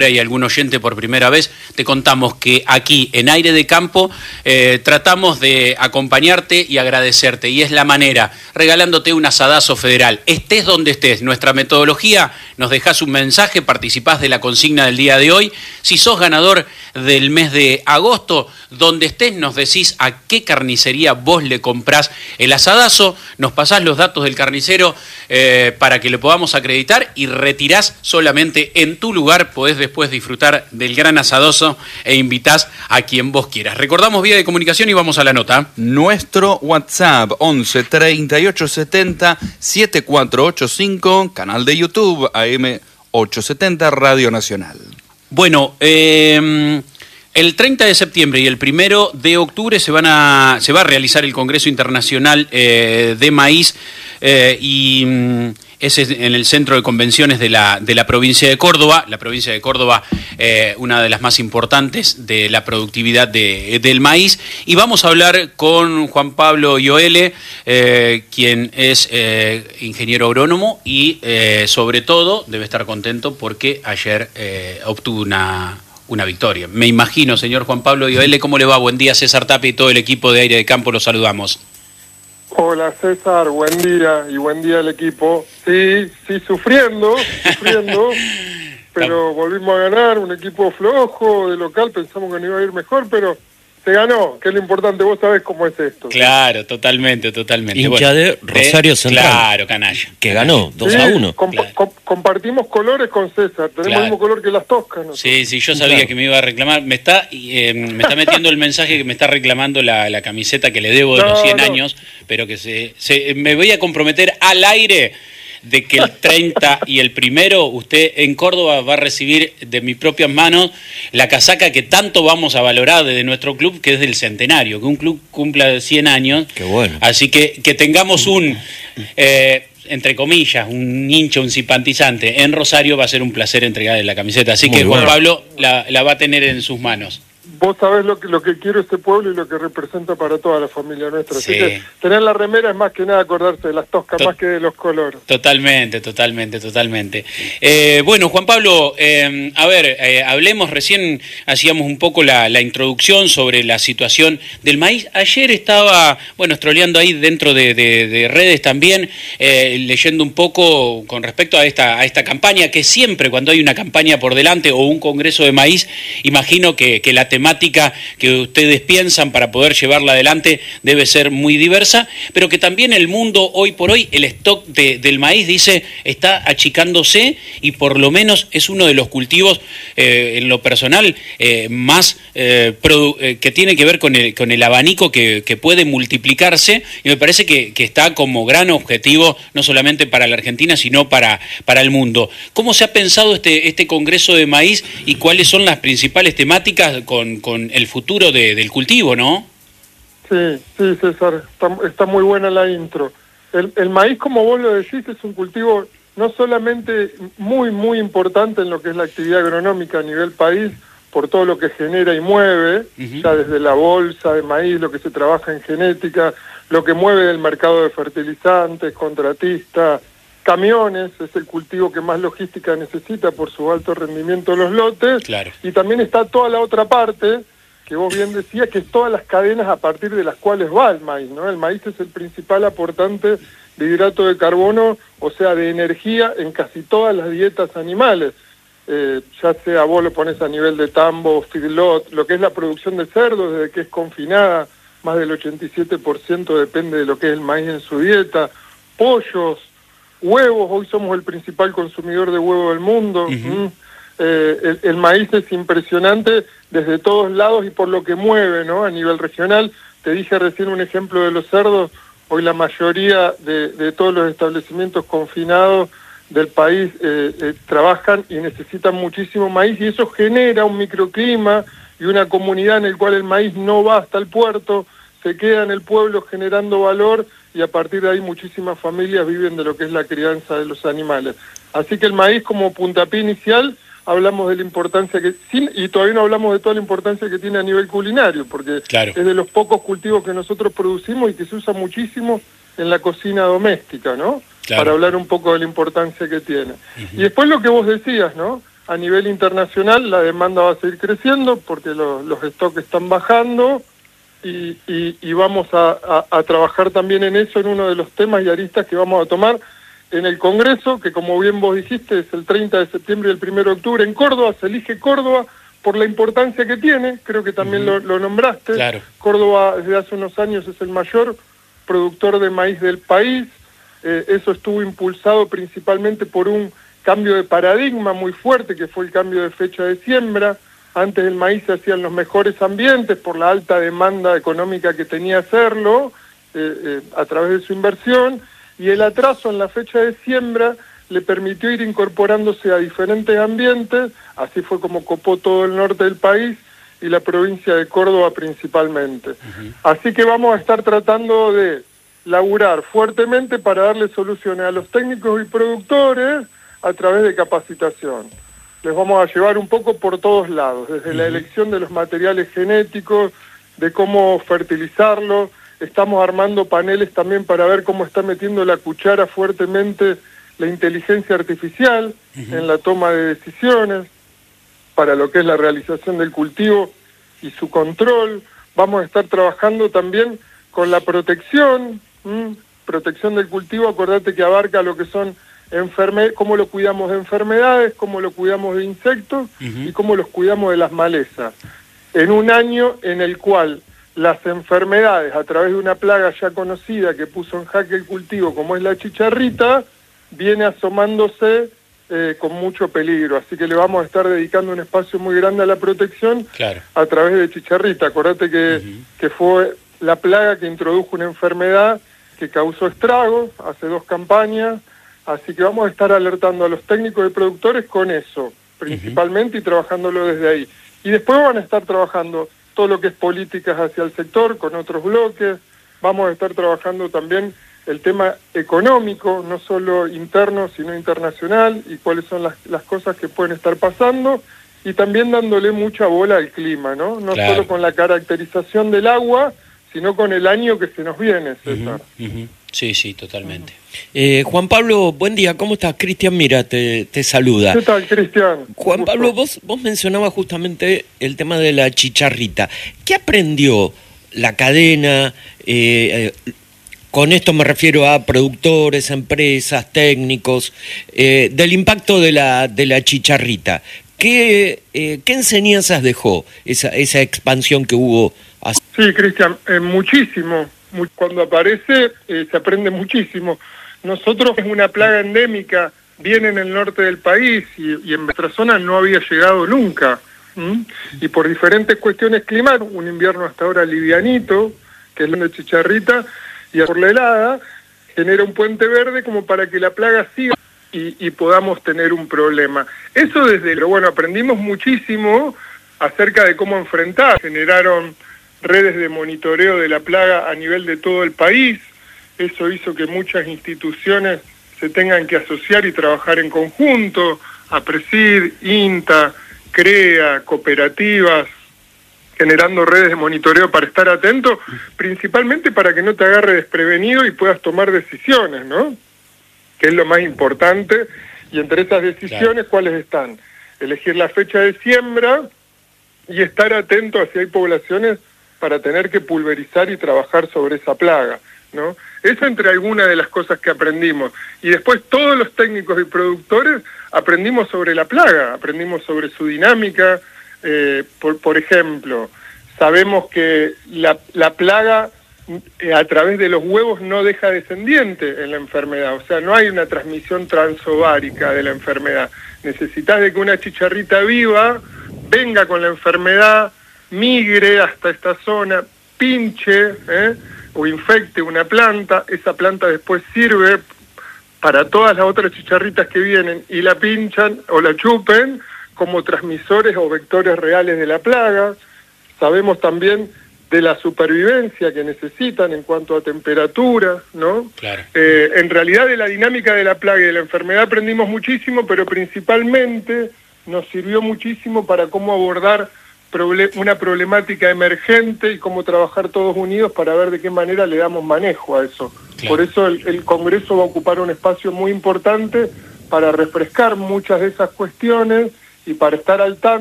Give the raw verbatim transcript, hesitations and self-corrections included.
y algún oyente por primera vez, te contamos que aquí en Aire de Campo eh, tratamos de acompañarte y agradecerte, y es la manera, regalándote un asadazo federal. Estés donde estés, nuestra metodología, nos dejás un mensaje, participás de la consigna del día de hoy. Si sos ganador del mes de agosto, donde estés nos decís a qué carnicería vos le comprás el asadazo, nos pasás los datos del carnicero eh, para que le podamos acreditar y retirás solamente en tu lugar, podés después disfrutar del gran asadoso e invitás a quien vos quieras. Recordamos vía de comunicación y vamos a la nota. Nuestro WhatsApp once treinta y ocho setenta setenta y cuatro ochenta y cinco, canal de YouTube A M ochocientos setenta Radio Nacional. Bueno, eh, el treinta de septiembre y el primero de octubre se van a se va a realizar el Congreso Internacional eh, de Maíz eh, y mm, ese es en el centro de convenciones de la de la provincia de Córdoba. La provincia de Córdoba, eh, una de las más importantes de la productividad de, del maíz. Y vamos a hablar con Juan Pablo Ioele, eh, quien es eh, ingeniero agrónomo y eh, sobre todo debe estar contento porque ayer eh, obtuvo una... una victoria. Me imagino, señor Juan Pablo Ioele, ¿cómo le va? Buen día, César Tapia y todo el equipo de Aire de Campo, los saludamos. Hola César, buen día y buen día al equipo. Sí, sí, sufriendo, sufriendo, pero volvimos a ganar, un equipo flojo, de local, pensamos que no iba a ir mejor, pero se ganó, que es lo importante, vos sabés cómo es esto. Claro, totalmente, totalmente. Hincha bueno, de Rosario eh, Central. Claro, canalla. Que ganó, dos sí, a uno. Comp Claro. comp compartimos colores con César, tenemos Claro. el mismo color que las toscas, ¿no? Sí, sí, yo sabía Claro. que me iba a reclamar. Me está eh, me está metiendo el mensaje que me está reclamando la, la camiseta que le debo de No, los cien no. años, pero que se, se me voy a comprometer al aire de que el treinta y el primero usted en Córdoba va a recibir de mis propias manos la casaca que tanto vamos a valorar desde nuestro club, que es del centenario, que un club cumpla cien años. Qué bueno. Así que que tengamos un... Eh, entre comillas, un hincha, un simpatizante en Rosario, va a ser un placer entregarle la camiseta. Así Muy que bueno. Juan Pablo la, la va a tener en sus manos. Vos sabés lo que, lo que quiero este pueblo y lo que representa para toda la familia nuestra. Sí. Así que tener la remera es más que nada acordarse de las toscas, To- más que de los colores. Totalmente, totalmente, totalmente. Eh, bueno, Juan Pablo, eh, a ver, eh, hablemos, recién hacíamos un poco la, la introducción sobre la situación del maíz. Ayer estaba, bueno, estroleando ahí dentro de, de, de redes también, eh, leyendo un poco con respecto a esta, a esta campaña, que siempre cuando hay una campaña por delante o un congreso de maíz, imagino que, que la temática que ustedes piensan para poder llevarla adelante debe ser muy diversa, pero que también el mundo hoy por hoy, el stock de, del maíz, dice, está achicándose y por lo menos es uno de los cultivos, eh, en lo personal, eh, más eh, produ- eh, que tiene que ver con el, con el abanico que, que puede multiplicarse, y me parece que, que está como gran objetivo, no solamente para la Argentina, sino para, para el mundo. ¿Cómo se ha pensado este, este Congreso de Maíz y cuáles son las principales temáticas con, con el futuro de, del cultivo, no? Sí, sí, César, está, está muy buena la intro. El, el maíz, como vos lo decís, es un cultivo no solamente muy, muy importante en lo que es la actividad agronómica a nivel país, por todo lo que genera y mueve, Uh-huh. ya desde la bolsa de maíz, lo que se trabaja en genética, lo que mueve del mercado de fertilizantes, contratistas, camiones, es el cultivo que más logística necesita por su alto rendimiento de los lotes, Claro. y también está toda la otra parte, que vos bien decías, que es todas las cadenas a partir de las cuales va el maíz, ¿no? El maíz es el principal aportante de hidrato de carbono, o sea, de energía en casi todas las dietas animales. Eh, ya sea vos lo pones a nivel de tambo, feedlot, lo que es la producción de cerdo, desde que es confinada, más del ochenta y siete por ciento depende de lo que es el maíz en su dieta, pollos, huevos, hoy somos el principal consumidor de huevo del mundo. Uh-huh. ¿Mm? Eh, el, el maíz es impresionante desde todos lados y por lo que mueve, ¿no? A nivel regional, te dije recién un ejemplo de los cerdos, hoy la mayoría de, de todos los establecimientos confinados del país eh, eh, trabajan y necesitan muchísimo maíz, y eso genera un microclima y una comunidad en el cual el maíz no va hasta el puerto, se queda en el pueblo generando valor, y a partir de ahí muchísimas familias viven de lo que es la crianza de los animales. Así que el maíz, como puntapié inicial, hablamos de la importancia que, sin, y todavía no hablamos de toda la importancia que tiene a nivel culinario, porque Claro. es de los pocos cultivos que nosotros producimos y que se usa muchísimo en la cocina doméstica, ¿no? Claro. Para hablar un poco de la importancia que tiene. Uh-huh. Y después lo que vos decías, ¿no? a nivel internacional la demanda va a seguir creciendo porque lo, los stocks están bajando y, y, y vamos a, a, a trabajar también en eso, en uno de los temas y aristas que vamos a tomar en el Congreso, que como bien vos dijiste es el treinta de septiembre y el primero de octubre en Córdoba. Se elige Córdoba por la importancia que tiene, creo que también uh-huh. lo, lo nombraste. Claro. Córdoba desde hace unos años es el mayor productor de maíz del país. Eh, eso estuvo impulsado principalmente por un cambio de paradigma muy fuerte, que fue el cambio de fecha de siembra. Antes el maíz se hacía en los mejores ambientes por la alta demanda económica que tenía hacerlo eh, eh, a través de su inversión, y el atraso en la fecha de siembra le permitió ir incorporándose a diferentes ambientes. Así fue como copó todo el norte del país y la provincia de Córdoba principalmente. Uh-huh. Así que vamos a estar tratando de laburar fuertemente para darle soluciones a los técnicos y productores a través de capacitación. Les vamos a llevar un poco por todos lados, desde uh-huh. la elección de los materiales genéticos, de cómo fertilizarlos. Estamos armando paneles también para ver cómo está metiendo la cuchara fuertemente la inteligencia artificial uh-huh. en la toma de decisiones para lo que es la realización del cultivo y su control. Vamos a estar trabajando también con la protección, ¿m? protección del cultivo. Acordate que abarca lo que son enferme cómo lo cuidamos de enfermedades, cómo lo cuidamos de insectos uh-huh. y cómo los cuidamos de las malezas. En un año en el cual las enfermedades, a través de una plaga ya conocida que puso en jaque el cultivo, como es la chicharrita, viene asomándose eh, con mucho peligro. Así que le vamos a estar dedicando un espacio muy grande a la protección claro. a través de chicharrita. Acordate que, uh-huh. que fue la plaga que introdujo una enfermedad que causó estragos hace dos campañas. Así que vamos a estar alertando a los técnicos y productores con eso, principalmente, uh-huh. y trabajándolo desde ahí. Y después van a estar trabajando todo lo que es políticas hacia el sector, con otros bloques. Vamos a estar trabajando también el tema económico, no solo interno, sino internacional, y cuáles son las, las cosas que pueden estar pasando, y también dándole mucha bola al clima, ¿no? No claro. solo con la caracterización del agua, sino con el año que se nos viene, César. Uh-huh, uh-huh. Sí, sí, totalmente. Uh-huh. Eh, Juan Pablo, buen día, ¿cómo estás? Cristian, mira, te, te saluda. ¿Qué tal, Cristian? Juan Pablo, vos, vos mencionabas justamente el tema de la chicharrita. ¿Qué aprendió la cadena? Eh, eh, con esto me refiero a productores, empresas, técnicos, eh, del impacto de la, de la chicharrita. ¿Qué, eh, ¿Qué enseñanzas dejó esa, esa expansión que hubo? Hace... Sí, Cristian, eh, muchísimo. Cuando aparece eh, se aprende muchísimo. Nosotros es una plaga endémica, viene en el norte del país y, y en nuestra zona no había llegado nunca. ¿Mm? Y por diferentes cuestiones climáticas, un invierno hasta ahora livianito, que es la de chicharrita, y por la helada, genera un puente verde como para que la plaga siga y, y podamos tener un problema. Eso desde lo bueno, aprendimos muchísimo acerca de cómo enfrentar. Generaron redes de monitoreo de la plaga a nivel de todo el país. Eso hizo que muchas instituciones se tengan que asociar y trabajar en conjunto, APRESID, INTA, CREA, cooperativas, generando redes de monitoreo para estar atento, principalmente para que no te agarre desprevenido y puedas tomar decisiones, ¿no? Que es lo más importante. Y entre esas decisiones, claro. ¿cuáles están? Elegir la fecha de siembra y estar atento a si hay poblaciones para tener que pulverizar y trabajar sobre esa plaga, ¿no? Eso entre algunas de las cosas que aprendimos. Y después todos los técnicos y productores aprendimos sobre la plaga, aprendimos sobre su dinámica. Eh, por, por ejemplo, sabemos que la, la plaga eh, a través de los huevos no deja descendiente en la enfermedad, o sea, no hay una transmisión transovárica de la enfermedad. Necesitas de que una chicharrita viva venga con la enfermedad, migre hasta esta zona, pinche ¿eh? o infecte una planta, esa planta después sirve para todas las otras chicharritas que vienen y la pinchan o la chupen como transmisores o vectores reales de la plaga. Sabemos también de la supervivencia que necesitan en cuanto a temperatura, ¿no? Claro. Eh, en realidad de la dinámica de la plaga y de la enfermedad aprendimos muchísimo, pero principalmente nos sirvió muchísimo para cómo abordar una problemática emergente y cómo trabajar todos unidos para ver de qué manera le damos manejo a eso. Claro. Por eso el, el Congreso va a ocupar un espacio muy importante para refrescar muchas de esas cuestiones y y para estar al tanto